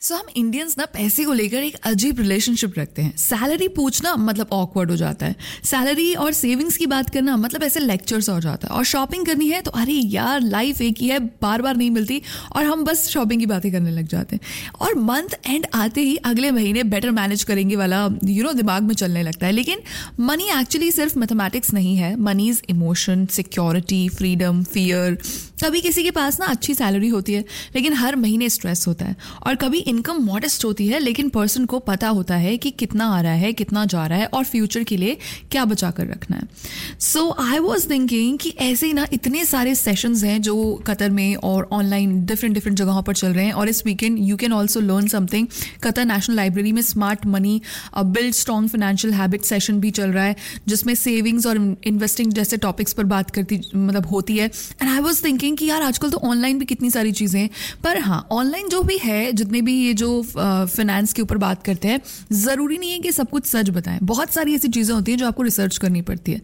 हम इंडियंस ना पैसे को लेकर एक अजीब रिलेशनशिप रखते हैं। सैलरी पूछना मतलब ऑकवर्ड हो जाता है, सैलरी और सेविंग्स की बात करना मतलब ऐसे लेक्चर सा हो जाता है, और शॉपिंग करनी है तो अरे यार लाइफ एक ही है, बार बार नहीं मिलती, और हम बस शॉपिंग की बातें करने लग जाते हैं। और मंथ एंड आते ही अगले महीने बेटर मैनेज करेंगे वाला दिमाग में चलने लगता है। लेकिन मनी एक्चुअली सिर्फ मैथमेटिक्स नहीं है। Money is emotion, security, freedom, fear. कभी किसी के पास ना अच्छी सैलरी होती है लेकिन हर महीने स्ट्रेस होता है, और कभी इनकम मॉडेस्ट होती है लेकिन पर्सन को पता होता है कि कितना आ रहा है, कितना जा रहा है, और फ्यूचर के लिए क्या बचा कर रखना है। सो आई वॉज थिंकिंग कि ऐसे ही ना इतने सारे सेशंस हैं जो कतर में और ऑनलाइन डिफरेंट जगहों पर चल रहे हैं। और इस weekend you can also learn something. Qatar national library में smart money build strong financial habit session भी चल रहा है, जिसमें सेविंग्स और इन्वेस्टिंग जैसे टॉपिक्स पर बात करती होती है। एंड आई वॉज थिंकिंग कि यार आजकल तो ऑनलाइन भी कितनी सारी चीज़ें हैं, पर हाँ, ऑनलाइन जो भी है, जितने भी ये जो फाइनेंस के ऊपर बात करते हैं, ज़रूरी नहीं है कि सब कुछ सच बताएं। बहुत सारी ऐसी चीज़ें होती हैं जो आपको रिसर्च करनी पड़ती है।